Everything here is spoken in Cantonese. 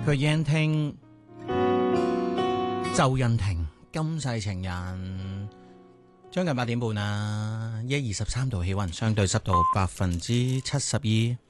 佢燕聽周欣婷今世情人，將近8點半啦，123度氣溫，相對濕度72%。